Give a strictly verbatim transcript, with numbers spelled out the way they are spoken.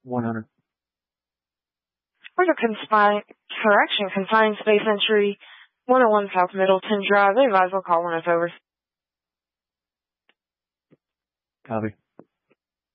one hundred. Order conspine, correction, confined space entry one oh one South Middleton Drive. They advise we'll call when it's over. Copy.